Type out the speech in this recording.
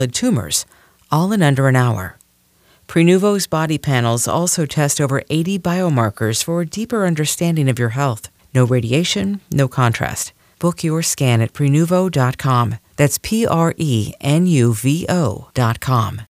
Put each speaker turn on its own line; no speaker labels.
tumors, all in under an hour. Prenuvo's body panels also test over 80 biomarkers for a deeper understanding of your health. No radiation, no contrast. Book your scan at Prenuvo.com. That's Prenuvo.com.